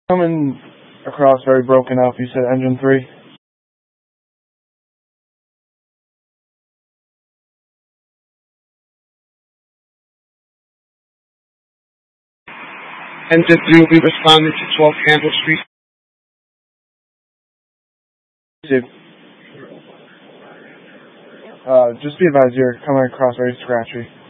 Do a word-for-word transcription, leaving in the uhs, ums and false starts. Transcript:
Coming across very broken up. You said engine three. Engine three will be responding to twelve Campbell Street. Uh, just be advised, you're coming across very scratchy.